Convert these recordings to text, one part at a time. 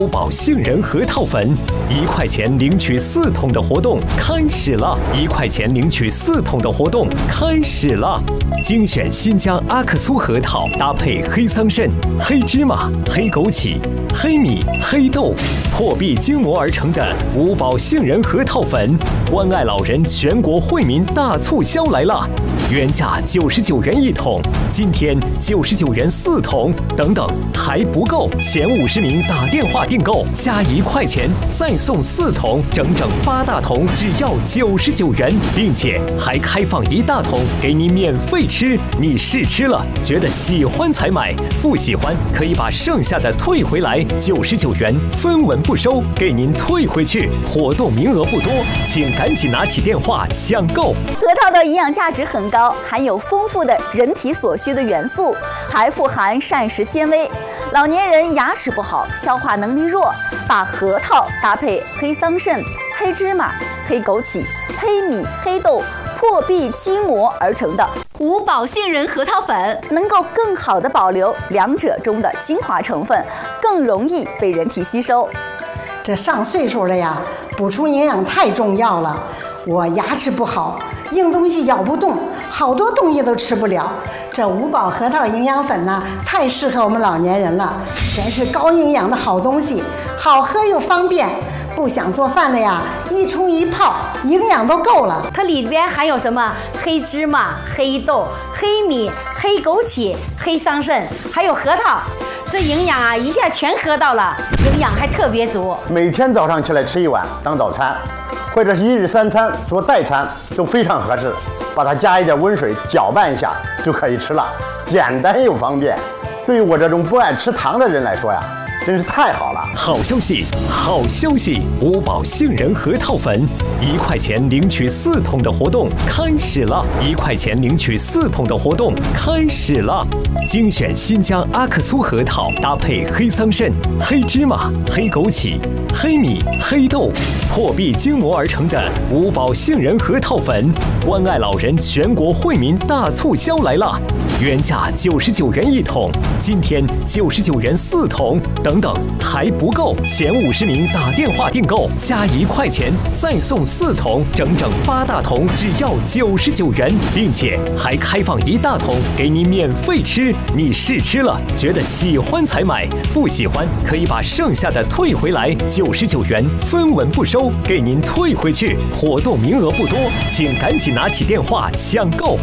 五宝杏仁核桃粉，1块钱领取4桶的活动开始了！1块钱领取4桶的活动开始了！精选新疆阿克苏核桃，搭配黑桑葚、黑芝麻、黑枸杞、黑米、黑豆，破壁精磨而成的五宝杏仁核桃粉，关爱老人全国惠民大促销来了！原价99元1桶，今天99元4桶，等等还不够，前50名打电话订购加1块钱再送4桶，整整8大桶，只要99元，并且还开放1大桶给您免费吃。你试吃了，觉得喜欢才买，不喜欢可以把剩下的退回来，99元分文不收，给您退回去。活动名额不多，请赶紧拿起电话抢购。 核桃的营养价值很高，含有丰富的人体所需的元素，还富含膳食纤维。老年人牙齿不好，消化能力弱，把核桃搭配黑桑葚、黑芝麻、黑枸杞、黑米、黑豆破壁精磨而成的五宝杏仁核桃粉，能够更好地保留两者中的精华成分，更容易被人体吸收。 这上岁数了呀，补充营养太重要了。我牙齿不好，硬东西咬不动，好多东西都吃不了。这五宝核桃营养粉呢，太适合我们老年人了，全是高营养的好东西，好喝又方便。不想做饭了呀，一冲一泡，营养都够了。 它里边含有什么？黑芝麻、黑豆、黑米、黑枸杞、黑桑葚，还有核桃。这营养啊，一下全喝到了，营养还特别足。 每天早上起来吃1碗当早餐，或者是1日3餐做代餐，都非常合适。把它加一点温水搅拌一下就可以吃了，简单又方便。对于我这种不爱吃糖的人来说呀，真是太好了！ 好消息，好消息！五宝杏仁核桃粉，1块钱领取4桶的活动开始了！1块钱领取4桶的活动开始了！精选新疆阿克苏核桃，搭配黑桑葚、黑芝麻、黑枸杞、黑米、黑豆，破壁精磨而成的五宝杏仁核桃粉，关爱老人全国惠民大促销来了！原价99元1桶，今天99元4桶，等等还不够，前50名打电话订购加1块钱再送4桶，整整8大桶，只要99元，并且还开放1大桶给您免费吃。你试吃了，觉得喜欢才买，不喜欢可以把剩下的退回来，99元分文不收，给您退回去。活动名额不多，请赶紧拿起电话抢购。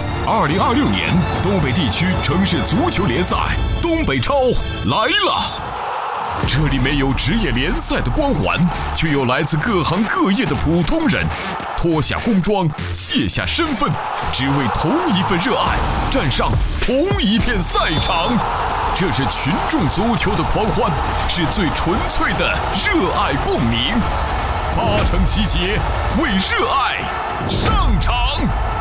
2026年东北地区城市足球联赛东北超来了！这里没有职业联赛的光环，却有来自各行各业的普通人，脱下工装，卸下身份，只为同一份热爱，站上同一片赛场。这是群众足球的狂欢，是最纯粹的热爱共鸣。8城集结，为热爱上场。